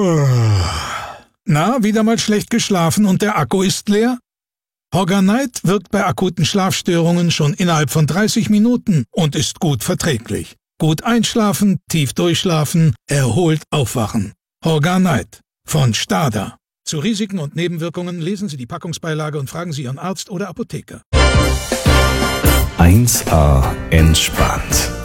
Na, wieder mal schlecht geschlafen und der Akku ist leer? Horganite wirkt bei akuten Schlafstörungen schon innerhalb von 30 Minuten und ist gut verträglich. Gut einschlafen, tief durchschlafen, erholt aufwachen. Horganite von Stada. Zu Risiken und Nebenwirkungen lesen Sie die Packungsbeilage und fragen Sie Ihren Arzt oder Apotheker. 1A entspannt.